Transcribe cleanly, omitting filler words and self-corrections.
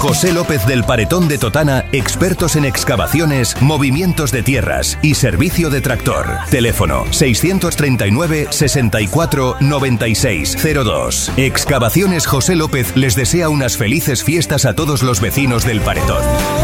José López del Paretón de Totana, expertos en excavaciones, movimientos de tierras y servicio de tractor. Teléfono 639 64 96 02. Excavaciones José López les desea unas felices fiestas a todos los vecinos del Paretón.